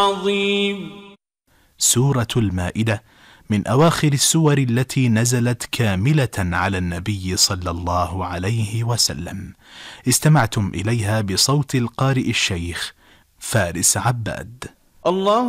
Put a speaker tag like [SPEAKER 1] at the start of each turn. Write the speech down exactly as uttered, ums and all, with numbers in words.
[SPEAKER 1] عظيم.
[SPEAKER 2] سورة المائدة من أواخر السور التي نزلت كاملة على النبي صلى الله عليه وسلم. استمعتم إليها بصوت القارئ الشيخ فارس عباد.
[SPEAKER 1] الله